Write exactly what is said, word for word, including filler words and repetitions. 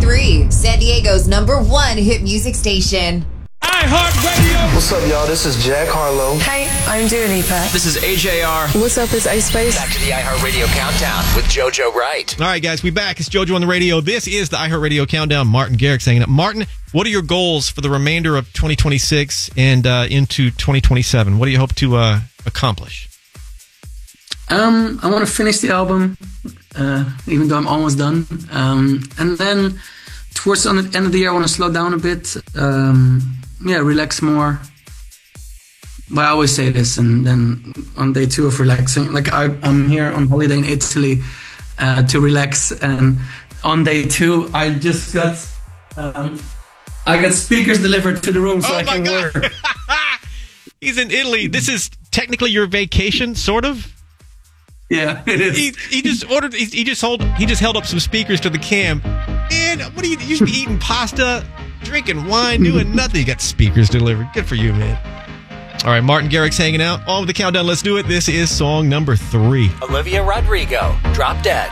three, San Diego's number one hit music station. iHeartRadio. What's up, y'all? This is Jack Harlow. Hey, I'm Dua Lipa. This is A J R. What's up, it's Ice Spice. Back to the iHeartRadio Countdown with JoJo Wright. All right, guys, we back. It's JoJo on the radio. This is the iHeartRadio Countdown. Martin Garrix hanging up. Martin, what are your goals for the remainder of twenty twenty-six and uh, into twenty twenty-seven? What do you hope to uh, accomplish? Um, I want to finish the album, uh, even though I'm almost done. Um, and then towards the end of the year, I want to slow down a bit. Um, yeah, relax more. But I always say this, and then on day two of relaxing, like I, I'm here on holiday in Italy uh, to relax, and on day two, I just got um, I got speakers delivered to the room so oh I my can God. work. He's in Italy. This is technically your vacation, sort of. Yeah, it is. He, he just ordered. He, he just hold. He just held up some speakers to the cam. And what are you? You should be eating pasta, drinking wine, doing nothing. You got speakers delivered. Good for you, man. All right, Martin Garrix hanging out. On with the countdown. Let's do it. This is song number three. Olivia Rodrigo, Drop Dead.